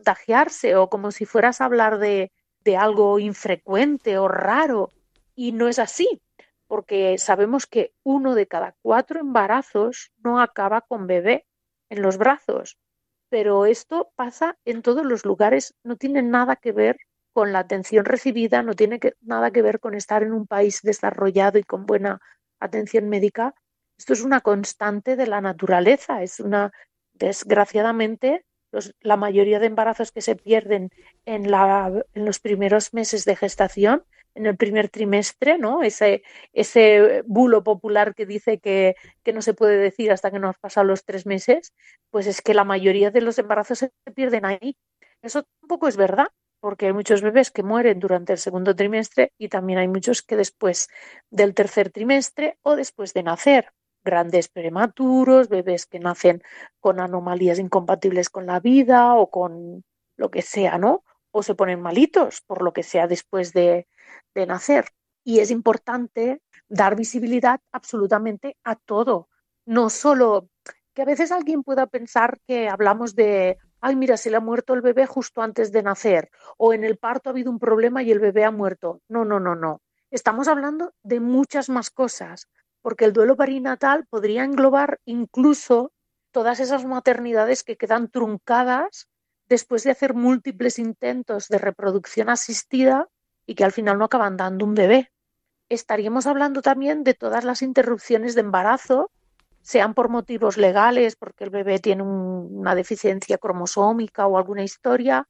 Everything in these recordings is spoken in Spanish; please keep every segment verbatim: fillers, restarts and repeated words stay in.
contagiarse o como si fueras a hablar de, de algo infrecuente o raro. Y no es así, porque sabemos que uno de cada cuatro embarazos no acaba con bebé en los brazos. Pero esto pasa en todos los lugares, no tiene nada que ver con la atención recibida, no tiene que, nada que ver con estar en un país desarrollado y con buena atención médica. Esto es una constante de la naturaleza, es una, desgraciadamente, los, la mayoría de embarazos que se pierden en, la, en los primeros meses de gestación, en el primer trimestre, ¿no? Ese, ese bulo popular que dice que, que no se puede decir hasta que no has pasado los tres meses, pues es que la mayoría de los embarazos se pierden ahí. Eso tampoco es verdad, porque hay muchos bebés que mueren durante el segundo trimestre y también hay muchos que después del tercer trimestre o después de nacer. Grandes prematuros, bebés que nacen con anomalías incompatibles con la vida o con lo que sea, ¿no? O se ponen malitos por lo que sea después de, de nacer. Y es importante dar visibilidad absolutamente a todo, no solo que a veces alguien pueda pensar que hablamos de, ay, mira, se le ha muerto el bebé justo antes de nacer, o en el parto ha habido un problema y el bebé ha muerto. No, no, no, no. Estamos hablando de muchas más cosas, porque el duelo perinatal podría englobar incluso todas esas maternidades que quedan truncadas después de hacer múltiples intentos de reproducción asistida y que al final no acaban dando un bebé. Estaríamos hablando también de todas las interrupciones de embarazo, sean por motivos legales, porque el bebé tiene un, una deficiencia cromosómica o alguna historia,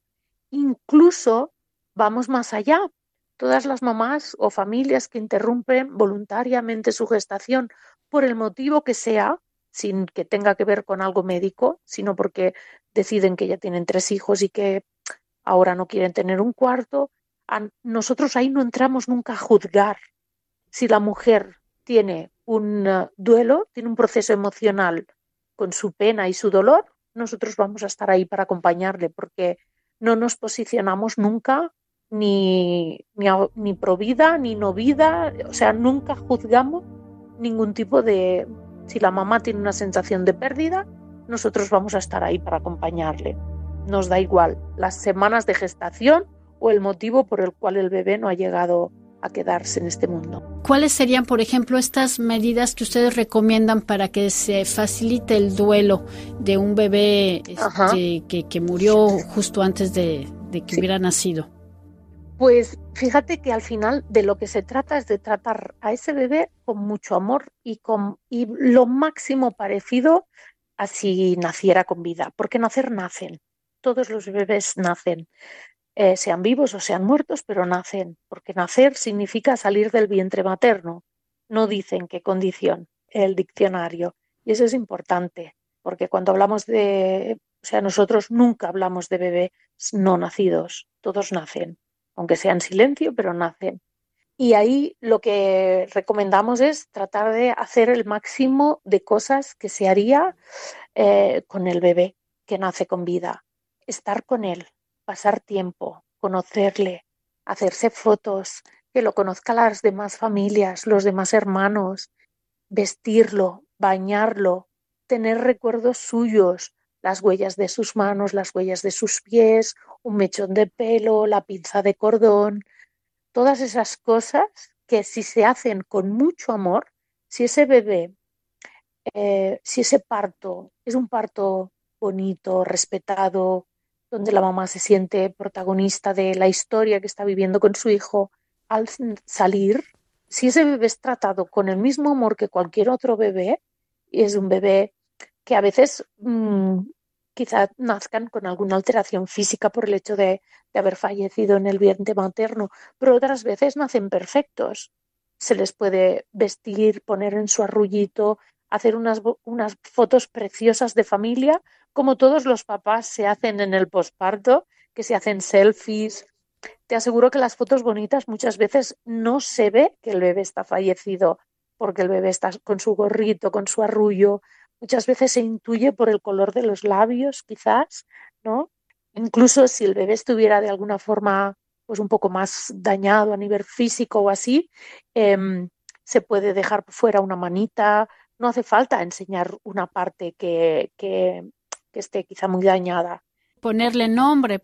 incluso vamos más allá. Todas las mamás o familias que interrumpen voluntariamente su gestación por el motivo que sea, sin que tenga que ver con algo médico, sino porque deciden que ya tienen tres hijos y que ahora no quieren tener un cuarto, a nosotros ahí no entramos nunca a juzgar si la mujer tiene un uh, duelo, tiene un proceso emocional con su pena y su dolor, nosotros vamos a estar ahí para acompañarle porque no nos posicionamos nunca ni, ni, ni pro vida ni no vida, o sea, nunca juzgamos ningún tipo de... Si la mamá tiene una sensación de pérdida, nosotros vamos a estar ahí para acompañarle. Nos da igual las semanas de gestación o el motivo por el cual el bebé no ha llegado a quedarse en este mundo. ¿Cuáles serían, por ejemplo, estas medidas que ustedes recomiendan para que se facilite el duelo de un bebé este, que, que murió justo antes de, de que sí. hubiera nacido? Pues fíjate que al final de lo que se trata es de tratar a ese bebé con mucho amor y, con, y lo máximo parecido a si naciera con vida, porque nacer nacen, todos los bebés nacen. Eh, sean vivos o sean muertos, pero nacen, porque nacer significa salir del vientre materno. No dicen qué condición, el diccionario. Y eso es importante, porque cuando hablamos de, o sea, nosotros nunca hablamos de bebés no nacidos, todos nacen, aunque sea en silencio, pero nacen. Y ahí lo que recomendamos es tratar de hacer el máximo de cosas que se haría eh, con el bebé que nace con vida. Estar con él, pasar tiempo, conocerle, hacerse fotos, que lo conozcan las demás familias, los demás hermanos, vestirlo, bañarlo, tener recuerdos suyos, las huellas de sus manos, las huellas de sus pies, un mechón de pelo, la pinza de cordón, todas esas cosas que si se hacen con mucho amor, si ese bebé, eh, si ese parto es un parto bonito, respetado, donde la mamá se siente protagonista de la historia que está viviendo con su hijo, al salir, si ese bebé es tratado con el mismo amor que cualquier otro bebé, y es un bebé que a veces mmm, quizá nazcan con alguna alteración física por el hecho de, de haber fallecido en el vientre materno, pero otras veces nacen perfectos. Se les puede vestir, poner en su arrullito, hacer unas, unas fotos preciosas de familia, como todos los papás se hacen en el posparto, que se hacen selfies. Te aseguro que las fotos bonitas muchas veces no se ve que el bebé está fallecido, porque el bebé está con su gorrito, con su arrullo. Muchas veces se intuye por el color de los labios, quizás, ¿no? Incluso si el bebé estuviera de alguna forma pues un poco más dañado a nivel físico o así, eh, se puede dejar fuera una manita. No hace falta enseñar una parte que, que, que esté quizá muy dañada. Ponerle nombre,